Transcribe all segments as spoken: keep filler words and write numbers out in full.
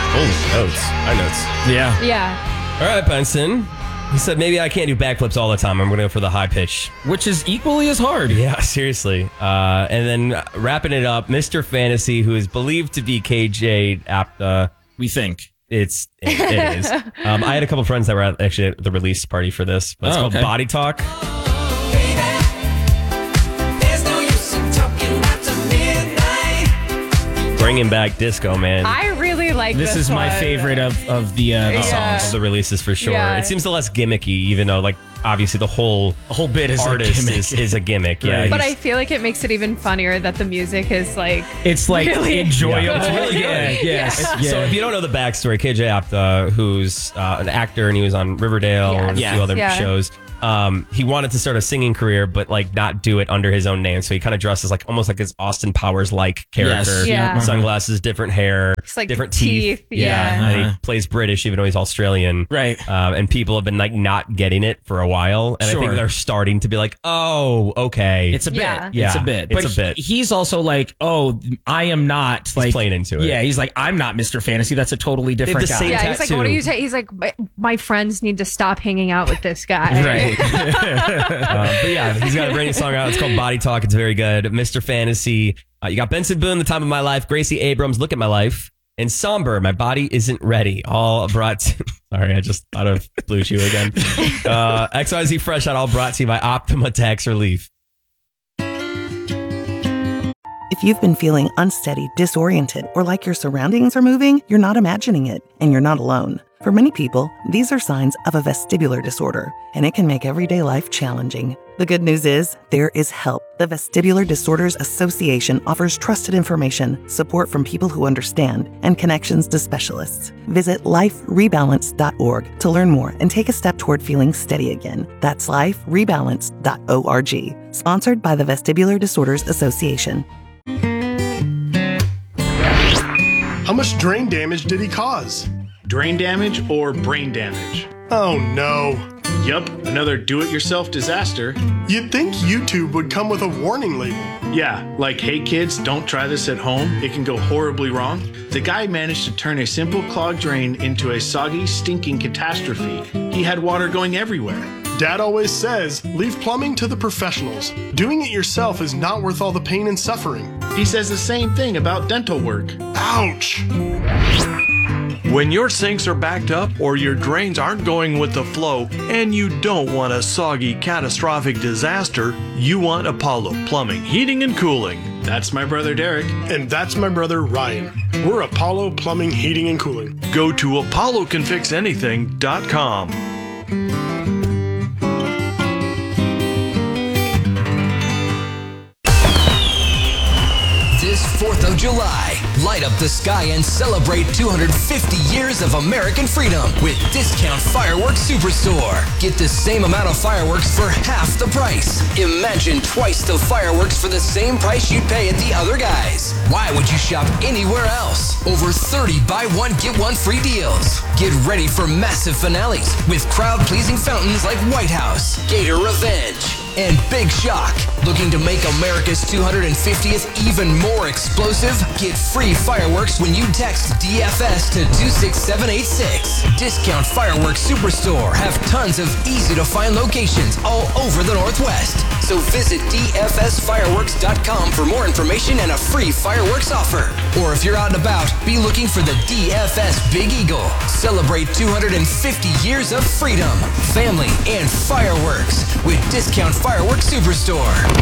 Oh, notes. Our notes. Yeah. Yeah. All right, Benson. He said, maybe I can't do backflips all the time. I'm going to go for the high pitch. Which is equally as hard. Yeah, seriously. Uh, and then wrapping it up, Mister Fantasy, who is believed to be K J Apta. We think. It's, it, it is. Um, I had a couple friends that were at, actually at the release party for this. But it's oh, called okay. Body Talk. Bringing back disco, man. I really like this. This is one. my favorite of, of the, uh, the Yeah. songs. Of the releases for sure. Yeah. It seems the less gimmicky, even though, like, obviously the whole The whole bit is artist a gimmick. is, is a gimmick. Yeah, Right. But he's- I feel like it makes it even funnier that the music is like. It's like Really? enjoyable. Yeah. It's really good. Yeah, yes. Yeah. So if you don't know the backstory, K J Apta, who's uh, an actor and he was on Riverdale Yes. and a Yeah. few other Yeah. shows, um, he wanted to start a singing career, but like not do it under his own name. So he kind of dresses like almost like his Austin Powers like character. Yes. Yeah. Sunglasses, different hair, It's like different teeth. teeth, yeah. And Uh-huh. he plays British, even though he's Australian. Right. Um, and people have been like not getting it for a while, and I Sure. think they're starting to be like, "Oh, okay." It's a bit. Yeah. It's Yeah, a bit. it's But a bit. he- he's also like, oh, I am not like playing into it. Yeah, he's like, I'm not Mister Fantasy. That's a totally different the guy. same Yeah, he's like, tattoo. what are you? Ta-? He's like, "My- my friends need to stop hanging out with this guy. Right. Uh, but yeah, he's got a brand new song out. It's called Body Talk. It's very good. Mister Fantasy. Uh, you got Benson Boone, The Time of My Life. Gracie Abrams, Look at My Life. And Somber, My Body Isn't Ready. All brought to, sorry, I just thought of Blue Chew again. Uh, X Y Z Fresh Out, all brought to you by Optima Tax Relief. If you've been feeling unsteady, disoriented, or like your surroundings are moving, you're not imagining it, and you're not alone. For many people, these are signs of a vestibular disorder, and it can make everyday life challenging. The good news is, there is help. The Vestibular Disorders Association offers trusted information, support from people who understand, and connections to specialists. Visit life rebalance dot org to learn more and take a step toward feeling steady again. That's life rebalance dot org. Sponsored by the Vestibular Disorders Association. How much drain damage did he cause? Drain damage or brain damage? Oh no. Yup, another do-it-yourself disaster. You'd think YouTube would come with a warning label. Yeah, like, hey kids, don't try this at home. It can go horribly wrong. The guy managed to turn a simple clogged drain into a soggy, stinking catastrophe. He had water going everywhere. Dad always says, leave plumbing to the professionals. Doing it yourself is not worth all the pain and suffering. He says the same thing about dental work. Ouch. When your sinks are backed up or your drains aren't going with the flow and you don't want a soggy, catastrophic disaster, you want Apollo Plumbing, Heating, and Cooling. That's my brother Derek. And that's my brother Ryan. We're Apollo Plumbing, Heating, and Cooling. Go to apollo can fix anything dot com. This fourth of July, light up the sky and celebrate two hundred fifty years of American freedom with Discount Fireworks Superstore. Get the same amount of fireworks for half the price. Imagine twice the fireworks for the same price you'd pay at the other guys. Why would you shop anywhere else? Over thirty buy one, get one free deals. Get ready for massive finales with crowd-pleasing fountains like White House, Gator Revenge, and Big Shock. Looking to make America's two hundred fiftieth even more explosive? Get free fireworks when you text D F S to two six seven eight six. Discount Fireworks Superstore have tons of easy-to-find locations all over the Northwest. So visit D F S fireworks dot com for more information and a free fireworks offer. Or if you're out and about, be looking for the D F S Big Eagle. Celebrate two hundred fifty years of freedom, family, and fireworks with Discount Fireworks Superstore.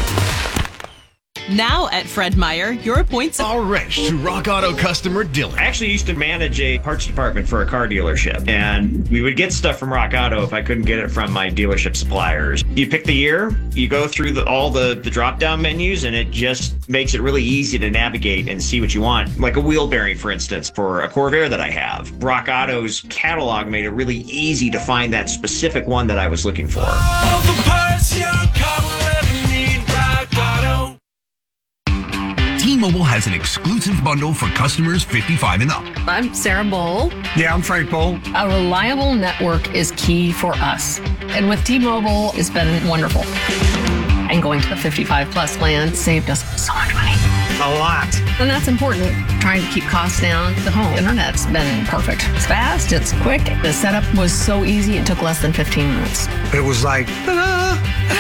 Now at Fred Meyer, your points All wrench to Rock Auto customer Dylan. I actually used to manage a parts department for a car dealership, and we would get stuff from Rock Auto if I couldn't get it from my dealership suppliers. You pick the year, you go through the, all the, the drop-down menus, and it just makes it really easy to navigate and see what you want. Like a wheel bearing, for instance, for a Corvair that I have. Rock Auto's catalog made it really easy to find that specific one that I was looking for. All the parts your car will ever need, Rock Auto. T-Mobile has an exclusive bundle for customers fifty-five and up. I'm Sarah Bowl. Yeah, I'm Frank Bowl. A reliable network is key for us. And with T-Mobile, it's been wonderful. And going to the fifty-five plus plan saved us so much money. A lot. And that's important. Trying to keep costs down. The home internet's been perfect. It's fast, it's quick. The setup was so easy, it took less than fifteen minutes. It was like, ta-da!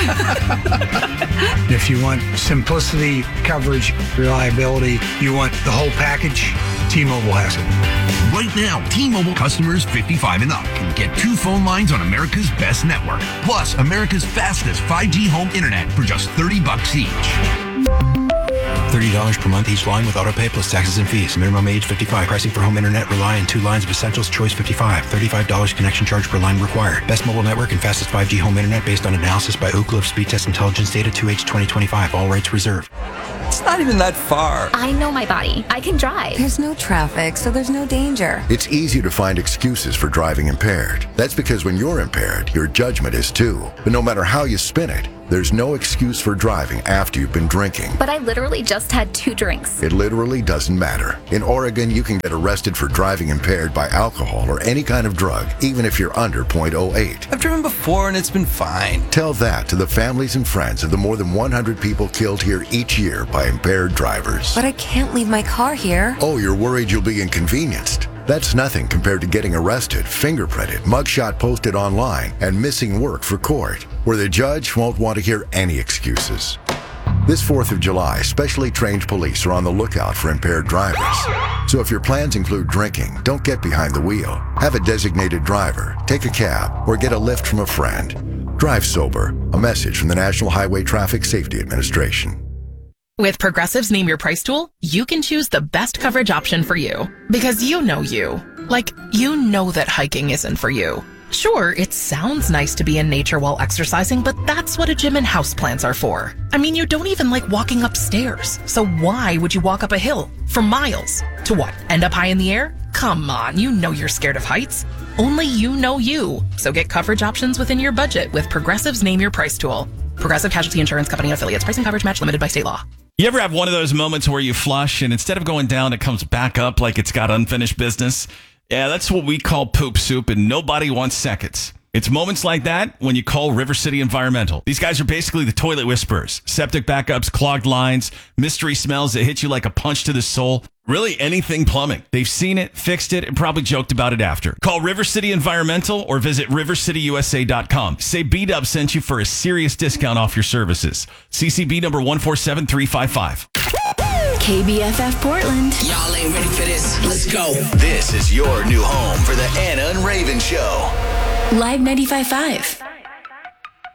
If you want simplicity, coverage, reliability, you want the whole package, T-Mobile has it. Right now, T-Mobile customers fifty-five and up can get two phone lines on America's best network, plus America's fastest five G home internet for just thirty bucks each. thirty dollars per month each line with autopay plus taxes and fees. Minimum age fifty-five. Pricing for home internet rely on two lines of Essentials. Choice fifty-five. thirty-five dollars connection charge per line required. Best mobile network and fastest five G home internet based on analysis by Ookla of Speed Test Intelligence data two H twenty twenty-five. All rights reserved. It's not even that far. I know my body. I can drive. There's no traffic, so there's no danger. It's easy to find excuses for driving impaired. That's because when you're impaired, your judgment is too. But no matter how you spin it, there's no excuse for driving after you've been drinking. But I literally just had two drinks. It literally doesn't matter. In Oregon, you can get arrested for driving impaired by alcohol or any kind of drug, even if you're under point oh eight. I've driven before and it's been fine. Tell that to the families and friends of the more than one hundred people killed here each year by impaired drivers. But I can't leave my car here. Oh, you're worried you'll be inconvenienced? That's nothing compared to getting arrested, fingerprinted, mugshot posted online, and missing work for court, where the judge won't want to hear any excuses. This fourth of July, specially trained police are on the lookout for impaired drivers. So if your plans include drinking, don't get behind the wheel. Have a designated driver, take a cab, or get a lift from a friend. Drive sober. A message from the National Highway Traffic Safety Administration. With Progressive's Name Your Price tool, you can choose the best coverage option for you. Because you know you. Like, you know that hiking isn't for you. Sure, it sounds nice to be in nature while exercising, but that's what a gym and houseplants are for. I mean, you don't even like walking upstairs. So why would you walk up a hill for miles? To what, end up high in the air? Come on, you know you're scared of heights. Only you know you. So get coverage options within your budget with Progressive's Name Your Price tool. Progressive Casualty Insurance Company affiliates. Pricing coverage match limited by state law. You ever have one of those moments where you flush and instead of going down, it comes back up like it's got unfinished business? Yeah, that's what we call poop soup, and nobody wants seconds. It's moments like that when you call River City Environmental. These guys are basically the toilet whisperers. Septic backups, clogged lines, mystery smells that hit you like a punch to the soul. Really anything plumbing. They've seen it, fixed it, and probably joked about it after. Call River City Environmental or visit river city u s a dot com. Say B-Dub sent you for a serious discount off your services. C C B number one four seven three five five. K B F F Portland. Y'all ain't ready for this. Let's go. This is your new home for the Anna and Raven Show. Live ninety-five point five.